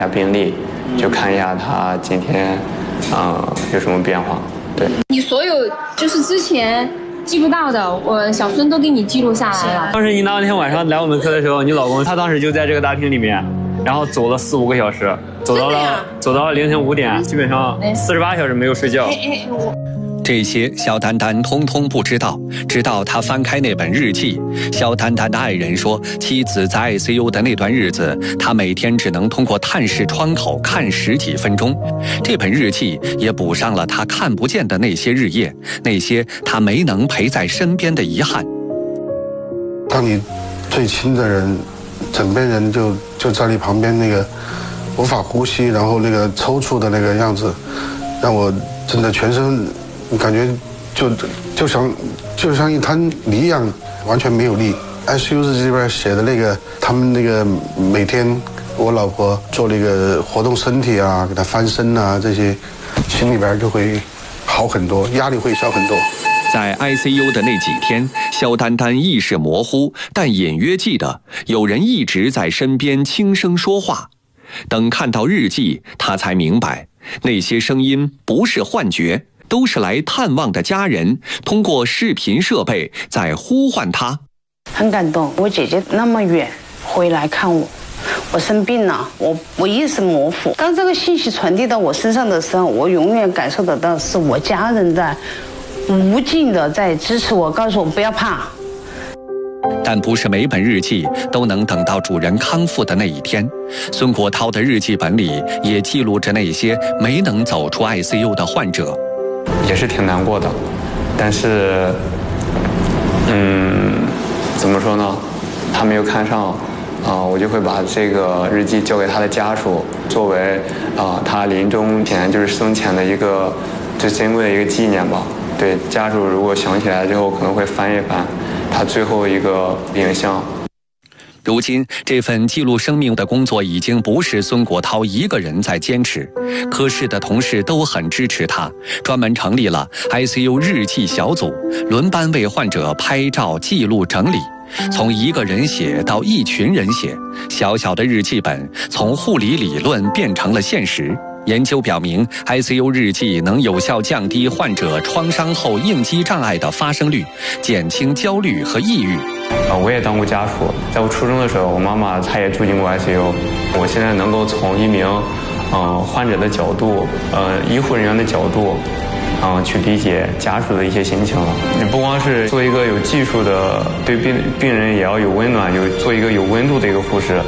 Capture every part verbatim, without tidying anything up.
下病历，就看一下他今天呃有什么变化。对， 你所有就是之前记不到的，我小孙都给你记录下来了。 当时你那天晚上来我们课的时候，你老公他当时就在这个大厅里面，然后走了四五个小时，走到了走到了凌晨五点，基本上四十八小时没有睡觉。哎哎我这些小丹丹通通不知道，直到他翻开那本日记。小丹丹的爱人说，妻子在 I C U 的那段日子，他每天只能通过探视窗口看十几分钟。这本日记也补上了他看不见的那些日夜，那些他没能陪在身边的遗憾。 当你最亲的人，枕边人就就在你旁边，那个无法呼吸，然后那个抽搐的那个样子，让我真的全身感觉就就像就像一滩泥一样，完全没有力。I C U 日记里边写的那个，他们那个每天我老婆做那个活动身体啊，给她翻身啊，这些心里边就会好很多，压力会小很多。 在 I C U 的那几天，肖丹丹意识模糊，但隐约记得有人一直在身边轻声说话。等看到日记，他才明白，那些声音不是幻觉，都是来探望的家人通过视频设备在呼唤他。 很感动，我姐姐那么远回来看我，我生病了，我我意识模糊。当这个信息传递到我身上的时候，我永远感受得到是我家人在无尽的在支持我，告诉我不要怕。 但不是每本日记都能等到主人康复的那一天。孙国涛的日记本里也记录着那些没能走出 I C U 的患者。 也是挺难过的，但是嗯怎么说呢，他没有看上啊、呃，我就会把这个日记交给他的家属，作为啊、呃、他临终前就是生前的一个最珍贵的一个纪念吧。对，家属如果想起来之后，可能会翻一翻他最后一个影像。 如今，这份记录生命的工作已经不是孙国涛一个人在坚持，科室的同事都很支持他，专门成立了 I C U 日记小组，轮班为患者拍照、记录、整理。从一个人写到一群人写，小小的日记本从护理理论变成了现实。研究表明 ，I C U 日记能有效降低患者创伤后应激障碍的发生率，减轻焦虑和抑郁。 呃，我也当过家属，在我初中的时候，我妈妈她也住进过 I C U。我现在能够从一名嗯、呃、患者的角度，呃医护人员的角度，嗯、呃、去理解家属的一些心情了。你不光是做一个有技术的，对病病人也要有温暖，有做一个有温度的一个护士。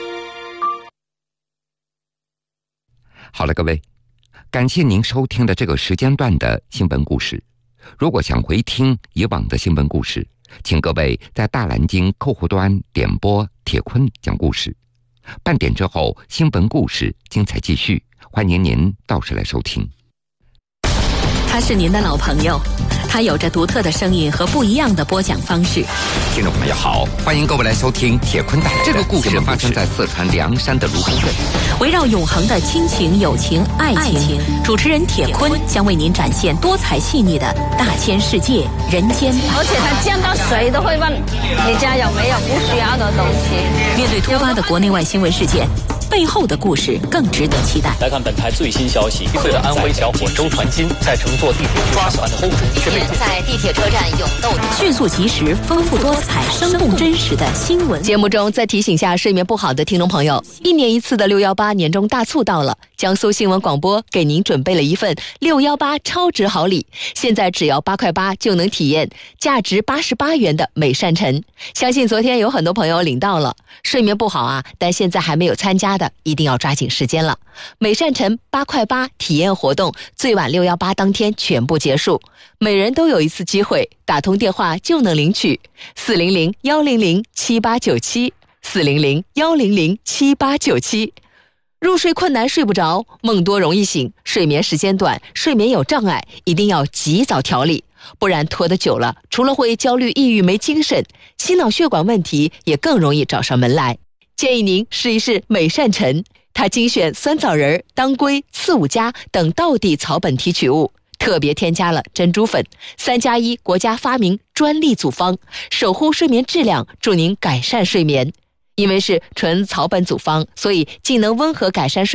好了，各位，感谢您收听的这个时间段的新闻故事。如果想回听以往的新闻故事，请各位在大蓝鲸客户端点播铁坤讲故事。半点之后，新闻故事精彩继续，欢迎您到时来收听。 他是您的老朋友，他有着独特的声音和不一样的播讲方式。 听众朋友好，欢迎各位来收听铁坤带来的这个故事，发生在四川凉山的卢沟镇， 围绕永恒的亲情、友情、爱情，爱情主持人铁坤将为您展现多彩细腻的大千世界、人间百态。 而且他见到谁都会问你家有没有不需要的东西。 面对突发的国内外新闻事件，背后的故事更值得期待。 来看本台最新消息：一岁的安徽小伙周传金在乘坐地铁抓船的后中却被在地铁车站勇斗，迅速及时、丰富多彩、生动真实的新闻。节目中再提醒下睡眠不好的听众朋友，一年一次的六幺八年终大促到了，江苏新闻广播给您准备了一份六幺八超值好礼，现在只要八块八就能体验价值八十八元的美善晨。相信昨天有很多朋友领到了，睡眠不好啊，但现在还没有参加的，一定要抓紧时间了。美善晨八块八体验活动最晚六幺八当天全部结束，每人都有一次机会，打通电话就能领取四零零幺零零七八九七四零零幺零零七八九七。入睡困难睡不着，梦多容易醒，睡眠时间短，睡眠有障碍，一定要及早调理，不然拖得久了，除了会焦虑抑郁没精神，心脑血管问题也更容易找上门来。建议您试一试美善晨，它精选酸枣仁、当归、刺五加等道地草本提取物，特别添加了珍珠粉，三加一国家发明专利组方，守护睡眠质量，助您改善睡眠。 因为是纯草本组方，所以既能温和改善睡